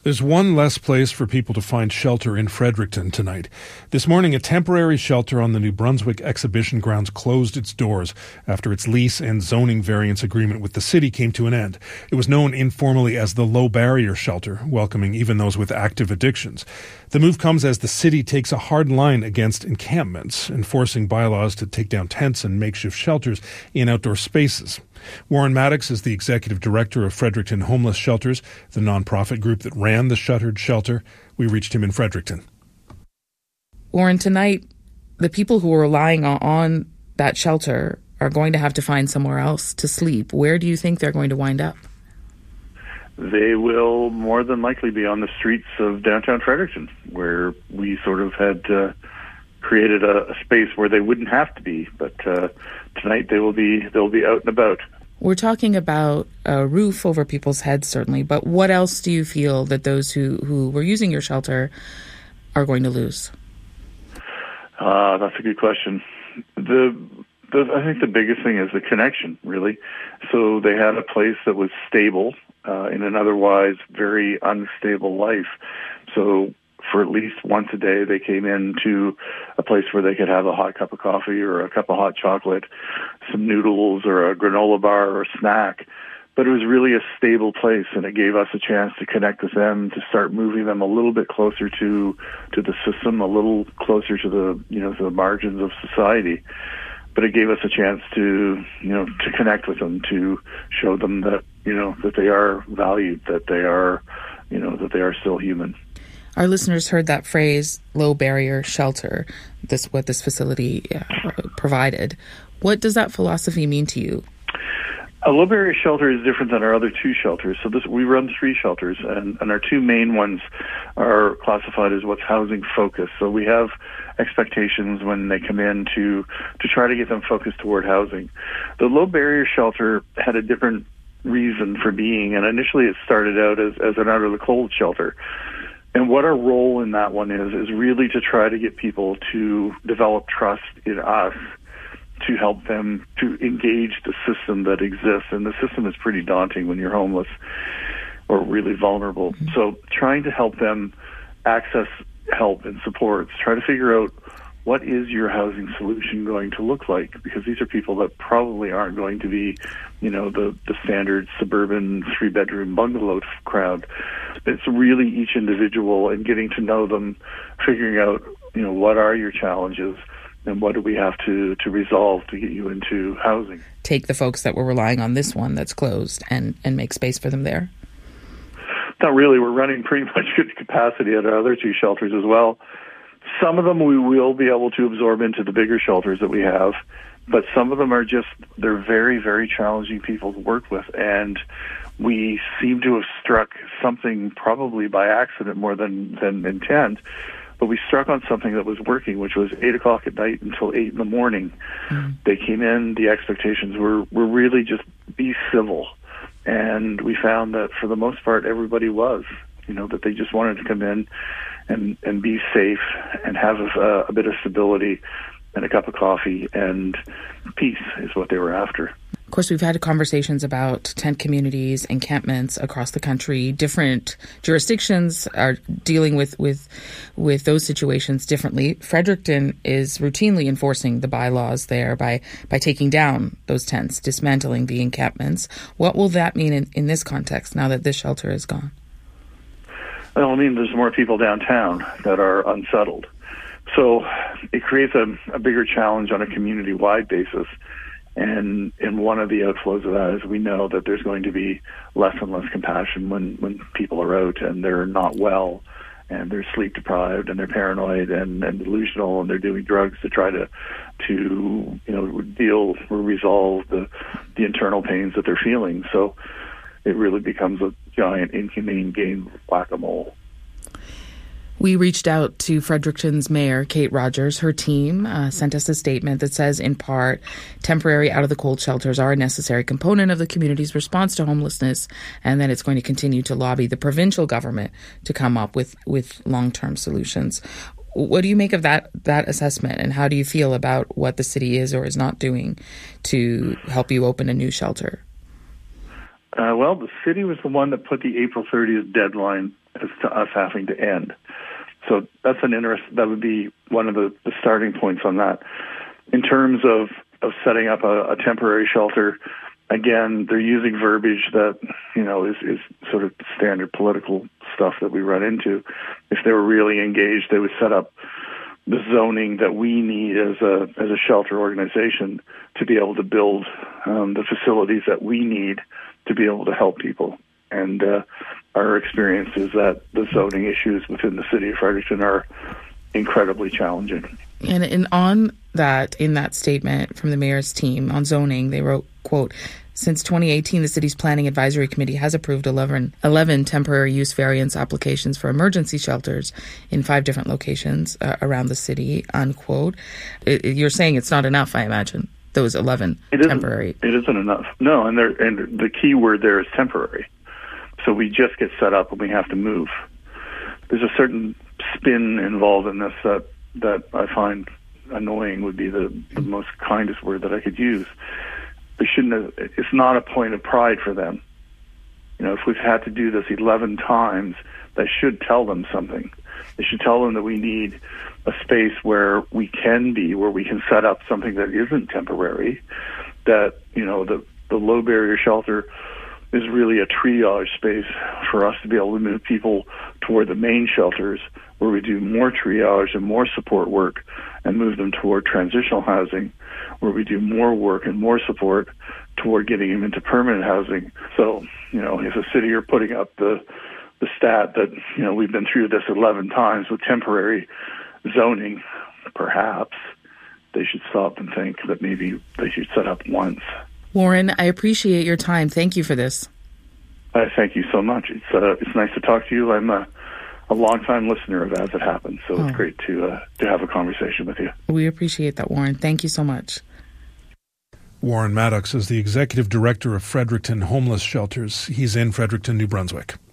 There's one less place for people to find shelter in Fredericton tonight. This morning, a temporary shelter on the New Brunswick exhibition grounds closed its doors after its lease and zoning variance agreement with the city came to an end. It was known informally as the Low Barrier Shelter, welcoming even those with active addictions. The move comes as the city takes a hard line against encampments, enforcing bylaws to take down tents and makeshift shelters in outdoor spaces. Warren Maddox is the executive director of Fredericton Homeless Shelters, the nonprofit group that ran the shuttered shelter. We reached him in Fredericton. Warren, tonight, the people who are relying on that shelter are going to have to find somewhere else to sleep. Where do you think they're going to wind up? They will more than likely be on the streets of downtown Fredericton, where we sort of had created a space where they wouldn't have to be. But tonight they'll be out and about. We're talking about a roof over people's heads, certainly, but what else do you feel that those who were using your shelter are going to lose? That's a good question. I think the biggest thing is the connection, really. So they had a place that was stable in an otherwise very unstable life. So for at least once a day, they came into a place where they could have a hot cup of coffee or a cup of hot chocolate, some noodles or a granola bar or a snack. But it was really a stable place, and it gave us a chance to connect with them, to start moving them a little bit closer to the system, a little closer to the margins of society. But it gave us a chance to connect with them, to show them that that they are valued, that they are still human. Our listeners heard that phrase, low barrier shelter, what this facility provided. What does that philosophy mean to you? A low barrier shelter is different than our other two shelters. So we run 3 shelters, and our 2 main ones are classified as what's housing focused. So we have expectations when they come in to try to get them focused toward housing. The low barrier shelter had a different reason for being, and initially it started out as an out of the cold shelter. And what our role in that one is really to try to get people to develop trust in us, to help them to engage the system that exists. And the system is pretty daunting when you're homeless or really vulnerable. Mm-hmm. So trying to help them access help and supports, try to figure out what is your housing solution going to look like? Because these are people that probably aren't going to be, the standard suburban 3-bedroom bungalow crowd. It's really each individual and getting to know them, figuring out, what are your challenges and what do we have to resolve to get you into housing. Take the folks that were relying on this one that's closed and make space for them there? Not really. We're running pretty much good capacity at our other 2 shelters as well. Some of them we will be able to absorb into the bigger shelters that we have, but some of them they're very, very challenging people to work with. And we seem to have struck something probably by accident more than intent, but we struck on something that was working, which was 8 o'clock at night until 8 in the morning. Mm-hmm. They came in, the expectations were really just be civil. And we found that for the most part, everybody was, that they just wanted to come in and be safe and have a bit of stability and a cup of coffee, and peace is what they were after. Of course, we've had conversations about tent communities, encampments across the country. Different jurisdictions are dealing with those situations differently. Fredericton is routinely enforcing the bylaws there by taking down those tents, dismantling the encampments. What will that mean in this context now that this shelter is gone? Well, I mean, there's more people downtown that are unsettled. So it creates a bigger challenge on a community-wide basis. And one of the outflows of that is we know that there's going to be less and less compassion when people are out and they're not well and they're sleep deprived and they're paranoid and delusional and they're doing drugs to try to deal or resolve the internal pains that they're feeling. So it really becomes a giant inhumane game of whack-a-mole. We reached out to Fredericton's mayor, Kate Rogers. Her team sent us a statement that says, in part, temporary out-of-the-cold shelters are a necessary component of the community's response to homelessness, and that it's going to continue to lobby the provincial government to come up with long-term solutions. What do you make of that assessment, and how do you feel about what the city is or is not doing to help you open a new shelter? Well, the city was the one that put the April 30th deadline as to us having to end. So that's that would be one of the starting points on that. In terms of setting up a temporary shelter, again, they're using verbiage that, is sort of standard political stuff that we run into. If they were really engaged, they would set up the zoning that we need as a shelter organization to be able to build the facilities that we need to be able to help people. And our experience is that the zoning issues within the city of Fredericton are incredibly challenging. And on that, in that statement from the mayor's team on zoning, they wrote, quote, "Since 2018, the city's planning advisory committee has approved 11 temporary use variance applications for emergency shelters in 5 different locations around the city," unquote. You're saying it's not enough, I imagine, those 11 temporary. It isn't enough. No, and the key word there is temporary. So we just get set up and we have to move. There's a certain spin involved in this that I find annoying would be the most kindest word that I could use. It's not a point of pride for them. If we've had to do this 11 times, that should tell them something. They should tell them that we need a space where we can set up something that isn't temporary, that, the low barrier shelter is really a triage space for us to be able to move people toward the main shelters where we do more triage and more support work and move them toward transitional housing where we do more work and more support toward getting them into permanent housing. So, if a city are putting up the stat that, we've been through this 11 times with temporary zoning, perhaps they should stop and think that maybe they should set up once. Warren, I appreciate your time. Thank you for this. Thank you so much. It's nice to talk to you. I'm a long-time listener of As It Happens, so it's great to have a conversation with you. We appreciate that, Warren. Thank you so much. Warren Maddox is the executive director of Fredericton Homeless Shelters. He's in Fredericton, New Brunswick.